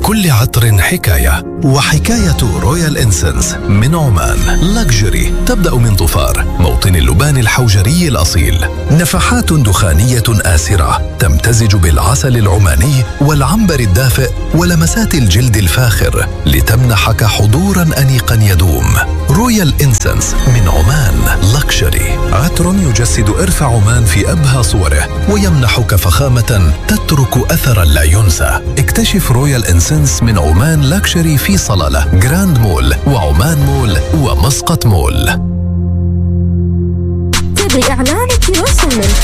لكل عطر حكاية، وحكاية رويال إنسنس من عمان لاكجري تبدأ من ظفار، موطن اللبان الحوجري الأصيل. نفحات دخانية آسرة تمتزج بالعسل العماني والعنبر الدافئ ولمسات الجلد الفاخر لتمنحك حضورا أنيقا يدوم. رويال إنسنس من عمان لاكجري، عطر يجسد إرث عمان في أبهى صوره ويمنحك فخامة تترك أثرا لا ينسى. اكتشف رويال إنسنس من عمان لاكجري في صلالة، جراند مول وعمان مول ومسقط مول. تبغي إعلانك يوصل